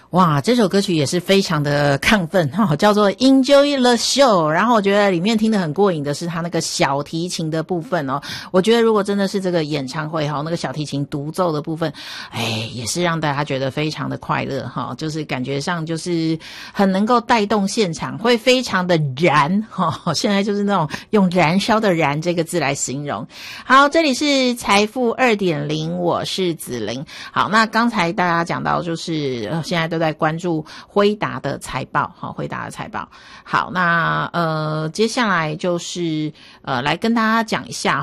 哇，这首歌曲也是非常的亢奋哈，叫做 Enjoy the Show。然后我觉得里面听得很过瘾的是他那个小提琴的部分哦。我觉得如果真的是这个演唱会哈，那个小提琴独奏的部分，也是让大家觉得非常的快乐哈，就是感觉上就是很能够带动现场，会非常的燃哈。现在就是那种用燃烧的燃这个字来形容。好，这里是财富 2.0， 我是子玲。好，那刚才大家讲到就是现在都在关注辉达的财报，好，辉达的财报。好，那接下来就是来跟大家讲一下